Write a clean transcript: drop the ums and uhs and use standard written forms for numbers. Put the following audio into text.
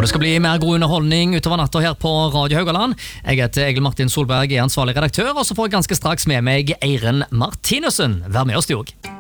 Og det skal bli mer god underholdning utover natta her på Radio Haugaland. Jeg heter Egil Martin Solberg, er ansvarlig redaktør, og så får jeg ganske straks med meg Eiren Martinussen. Vær med oss, Stiog.